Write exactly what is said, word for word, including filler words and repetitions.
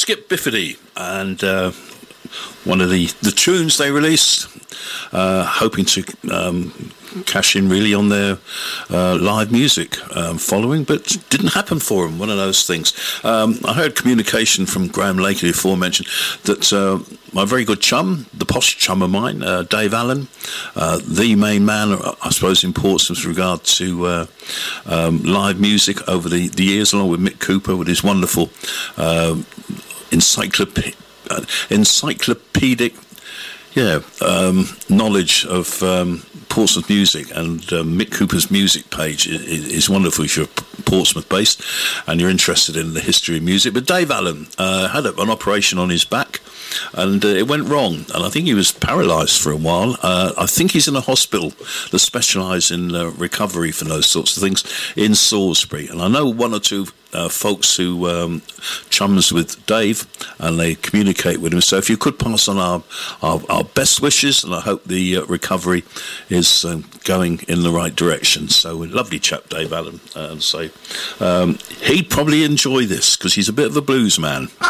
Skip Biffity, and uh, one of the, the tunes they released, uh, hoping to um, cash in really on their uh, live music um, following, but didn't happen for them. One of those things. Um, I heard communication from Graham Lakely, aforementioned, that uh, my very good chum, the posh chum of mine, uh, Dave Allen, uh, the main man, I suppose, in Portsmouth with regard to uh, um, live music over the, the years, along with Mick Cooper with his wonderful uh, encyclop- uh, encyclopedic yeah, um, knowledge of um, Portsmouth music, and uh, Mick Cooper's music page is, is wonderful if you're Portsmouth based and you're interested in the history of music. But Dave Allen uh, had an operation on his back, and uh, it went wrong, and I think he was paralysed for a while. Uh, I think he's in a hospital that specialise in uh, recovery for those sorts of things in Salisbury, and I know one or two Uh, folks who um, chums with Dave, and they communicate with him. So if you could pass on our, our, our best wishes, and I hope the uh, recovery is um, going in the right direction. So lovely chap, Dave Allen. Uh, and so um, he'd probably enjoy this, because he's a bit of a blues man.